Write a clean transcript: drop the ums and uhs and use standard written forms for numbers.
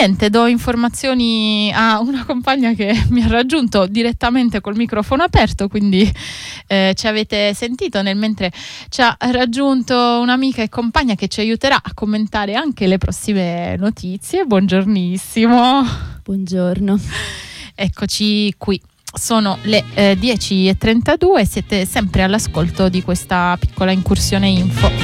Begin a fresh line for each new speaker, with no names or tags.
niente, do informazioni a una compagna che mi ha raggiunto direttamente col microfono aperto, quindi ci avete sentito mentre ci ha raggiunto un'amica e compagna che ci aiuterà a commentare anche le prossime notizie. Buongiornissimo.
Buongiorno.
Eccoci qui. Sono le 10:32, siete sempre all'ascolto di questa piccola incursione info.